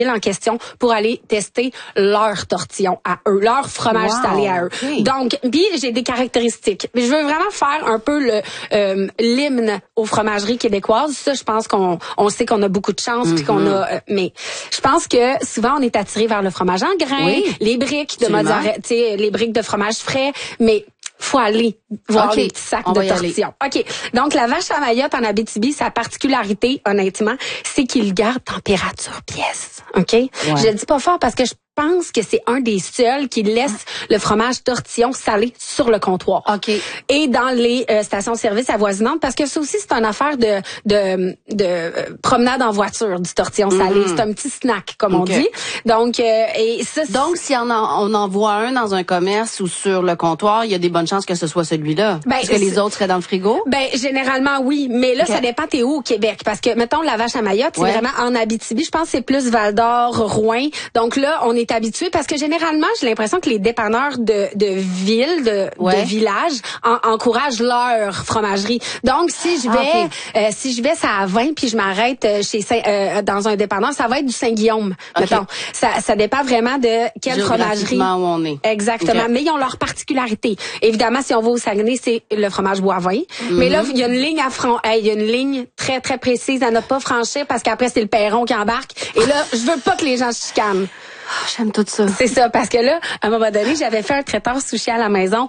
en question pour aller tester leur tortillon à eux, leur fromage salé à eux. Okay. Donc, puis j'ai des caractéristiques. Je veux vraiment faire un peu l'hymne aux fromageries québécoises. Ça, je pense qu'on sait qu'on a beaucoup de chance puis qu'on a mais je pense que souvent on est attiré vers le fromage en grains, les briques de mozzarella, tu sais, les briques de fromage frais, mais faut aller voir les petits sacs de tortillons. OK. Donc, la vache à Mayotte en Abitibi, sa particularité, honnêtement, c'est qu'il garde température pièce. OK? Je le dis pas fort parce que je pense que c'est un des seuls qui laisse le fromage tortillon salé sur le comptoir. OK. Et dans les stations-service avoisinantes, parce que ça aussi, c'est une affaire de promenade en voiture du tortillon salé. C'est un petit snack, comme on dit. Donc, et ça, donc, si on en voit un dans un commerce ou sur le comptoir, il y a des bonnes chances que ce soit celui-là. Parce que les autres seraient dans le frigo? Ben, généralement, oui. Mais là, ça dépend t'es où au Québec. Parce que, mettons, la vache à Mayotte, c'est vraiment en Abitibi. Je pense que c'est plus Val-d'Or, Rouyn. Donc là, on est habitué parce que généralement, j'ai l'impression que les dépanneurs de ville, de village, encouragent leur fromagerie. Donc, si je vais ça à 20 puis je m'arrête dans un dépanneur, ça va être du Saint-Guillaume, mettons. Ça dépend vraiment de quelle fromagerie. Où on est. Exactement. Mais ils ont leur particularité. Évidemment, si on va au Saguenay, c'est le fromage boivin. Mais là, il y a une ligne il y a une ligne très, très précise à ne pas franchir parce qu'après, c'est le perron qui embarque. Et là, je veux pas que les gens se chicanent. Oh, j'aime tout ça. C'est ça, parce que là, à un moment donné, j'avais fait un traiteur sushi à la maison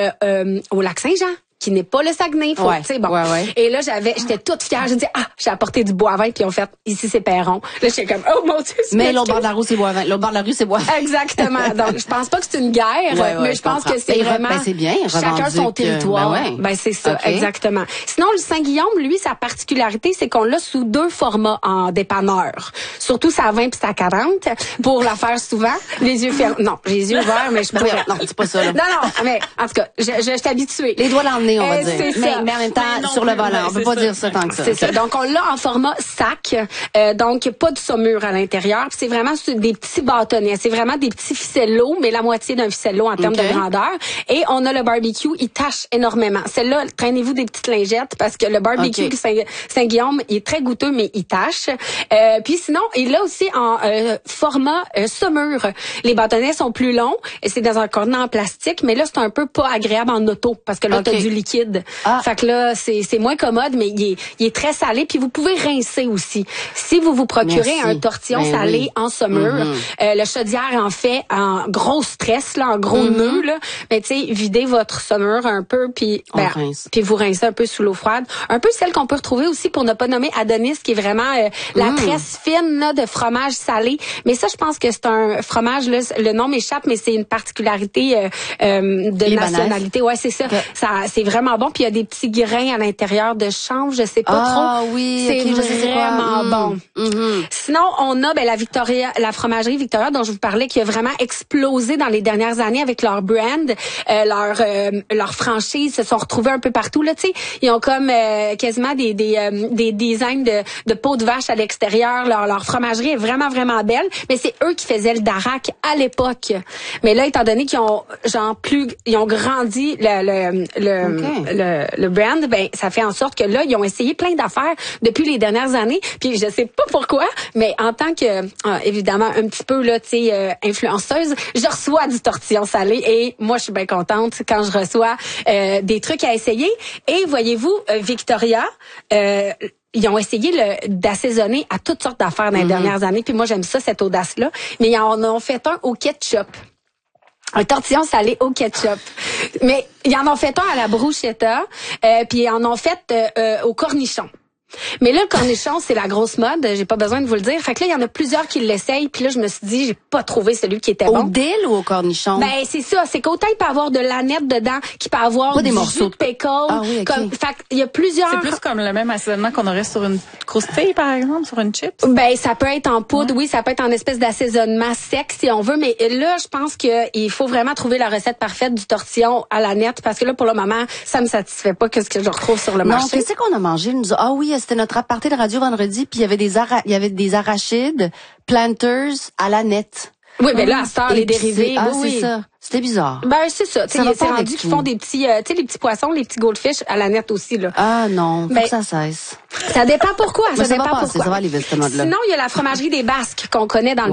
au Lac-Saint-Jean, qui n'est pas le Saguenay, bon. Et là, j'étais toute fière. J'ai dit, j'ai apporté du boivin, puis on fait, ici, c'est Perron. Là, j'étais comme, oh mon Dieu, mais l'autre bord de la rue, c'est boivin. L'autre bord de la rue, c'est boivin. Exactement. Donc, je pense pas que c'est une guerre, mais je pense que c'est vraiment, c'est bien, chacun son territoire. Ben, c'est ça, exactement. Sinon, le Saint-Guillaume, lui, sa particularité, c'est qu'on l'a sous 2 formats en dépanneur. Surtout sa 20 puis sa 40, pour la faire souvent. Les yeux fermés. Non, les yeux ouverts, mais je pourrais. Non, c'est pas ça, là. Non, mais, en tout cas, je suis habituée. Les doigts dans le nez, on va dire. Mais en même temps, sur le volant. On peut pas dire ça tant que ça. C'est ça. Donc, on l'a en format sac. Donc, pas de saumure à l'intérieur. Puis c'est vraiment des petits bâtonnets. C'est vraiment des petits ficellos, mais la moitié d'un ficello en termes de grandeur. Et on a le barbecue. Il tâche énormément. Celle-là, traînez-vous des petites lingettes parce que le barbecue du Saint-Guillaume, il est très goûteux, mais il tâche. Puis sinon, il a aussi en format saumure. Les bâtonnets sont plus longs. Et c'est dans un contenant en plastique. Mais là, c'est un peu pas agréable en auto parce que là, t'as du liquide. Fait que là, c'est moins commode, mais il est très salé. Puis vous pouvez rincer aussi. Si vous procurez un tortillon salé en saumure, le chaudière en fait en gros stress, là, en gros nœud, là. Mais tu sais, videz votre saumure un peu, puis puis vous rincez un peu sous l'eau froide. Un peu celle qu'on peut retrouver aussi pour ne pas nommer Adonis, qui est vraiment la tresse fine là, de fromage salé. Mais ça, je pense que c'est un fromage, là, le nom m'échappe, mais c'est une particularité de nationalité. Ouais, c'est ça. Ça, c'est vraiment bon. Puis il y a des petits grains à l'intérieur de chanvre, je sais pas trop. Ah oui, c'est vraiment bon. Sinon, on a la fromagerie Victoria dont je vous parlais, qui a vraiment explosé dans les dernières années avec leur brand, leur franchise, se sont retrouvés un peu partout là. Tu sais, ils ont comme quasiment des designs de peau de vache à l'extérieur. Leur fromagerie est vraiment vraiment belle, mais c'est eux qui faisaient le Darac à l'époque. Mais là, étant donné qu'ils ont ils ont grandi le brand, ben ça fait en sorte que là, ils ont essayé plein d'affaires depuis les dernières années. Puis je sais pas pourquoi, mais en tant que évidemment un petit peu là, tu sais, influenceuse, je reçois du tortillon salé et moi je suis bien contente quand je reçois des trucs à essayer. Et voyez-vous, Victoria, ils ont essayé d'assaisonner à toutes sortes d'affaires dans les dernières années. Puis moi j'aime ça, cette audace-là. Mais ils en ont fait un au ketchup. Un tortillon salé au ketchup. Mais ils en ont fait un à la bruschetta, puis ils en ont fait au cornichon. Mais là, le cornichon, c'est la grosse mode. J'ai pas besoin de vous le dire. Fait que là, il y en a plusieurs qui l'essayent. Puis là, je me suis dit, j'ai pas trouvé celui qui était bon. Au dill ou au cornichon? Ben, c'est ça. C'est qu'autant il peut avoir de l'aneth dedans, qu'il peut avoir des morceaux de pickle. Ah oui, okay. Fait il y a plusieurs. C'est plus comme le même assaisonnement qu'on aurait sur une croustille, par exemple, sur une chips? Ben, ça peut être en poudre, oui. Ça peut être en espèce d'assaisonnement sec, si on veut. Mais là, je pense qu'il faut vraiment trouver la recette parfaite du tortillon à l'aneth. Parce que là, pour le moment, ça me satisfait pas que ce que je retrouve sur le marché. Non, qu'est-ce qu'on a mangé? Ah oui, c'était notre aparté de radio vendredi, puis il y avait des arachides, planters à l'aneth. Oui, ben là, à cette heure, les dérivés. C'est ça. C'était bizarre. Ben, c'est ça. C'est rendu qu'ils font des petits, tu sais, les petits poissons, les petits goldfish à la nette aussi, là. Ah, non. Faut que ça cesse. Ça dépend pourquoi. Ça dépend pourquoi. Ça va aller vite, ce mode-là. Sinon, il y a la fromagerie des Basques qu'on connaît dans le